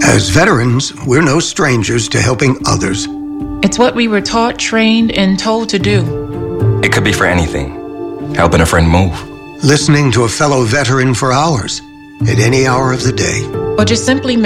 As veterans, we're no strangers to helping others. It's what we were taught, trained, and told to do. It could be for anything. Helping a friend move. Listening to a fellow veteran for hours, at any hour of the day. Or just simply